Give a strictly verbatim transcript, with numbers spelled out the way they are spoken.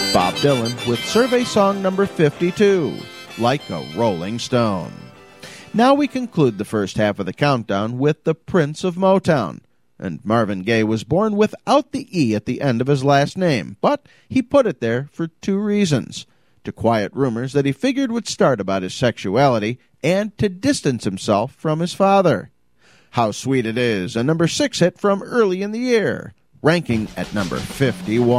Bob Dylan with survey song number fifty-two, Like a Rolling Stone. Now we conclude the first half of the countdown with the Prince of Motown. And Marvin Gaye was born without the E at the end of his last name, but he put it there for two reasons: to quiet rumors that he figured would start about his sexuality, and to distance himself from his father. How Sweet It Is, a number six hit from early in the year, ranking at number fifty-one.